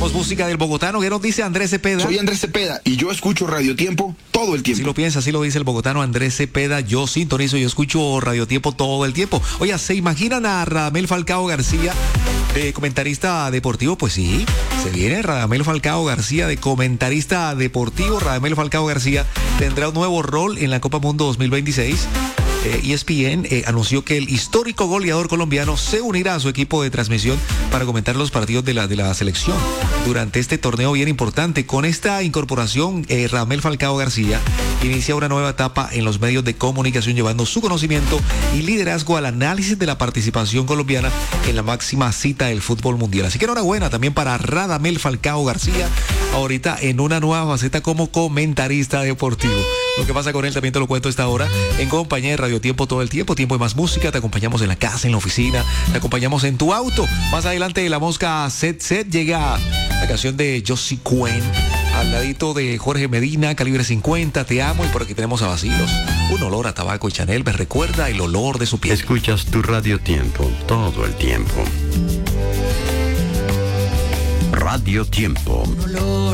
Tenemos música del bogotano. ¿Qué nos dice Andrés Cepeda? Soy Andrés Cepeda y yo escucho Radio Tiempo todo el tiempo. Si lo piensa, así lo dice el bogotano Andrés Cepeda. Yo sintonizo, yo escucho Radio Tiempo todo el tiempo. Oye, ¿se imaginan a Radamel Falcao García de comentarista deportivo? Pues sí, se viene Radamel Falcao García de comentarista deportivo. Radamel Falcao García tendrá un nuevo rol en la Copa Mundo 2026. ESPN anunció que el histórico goleador colombiano se unirá a su equipo de transmisión para comentar los partidos de la selección durante este torneo bien importante. Con esta incorporación, Radamel Falcao García inicia una nueva etapa en los medios de comunicación, llevando su conocimiento y liderazgo al análisis de la participación colombiana en la máxima cita del fútbol mundial. Así que enhorabuena también para Radamel Falcao García, ahorita en una nueva faceta como comentarista deportivo. Lo que pasa con él también te lo cuento a esta hora, en compañía de Radio Tiempo todo el tiempo. Tiempo de más música, te acompañamos en la casa, en la oficina, te acompañamos en tu auto. Más adelante de la mosca Set Set llega la canción de Josie Cuen, al ladito de Jorge Medina, Calibre 50, Te amo, y por aquí tenemos a Vacilos. Un olor a tabaco y Chanel me recuerda el olor de su piel. Escuchas tu Radio Tiempo todo el tiempo. Radio Tiempo. Un olor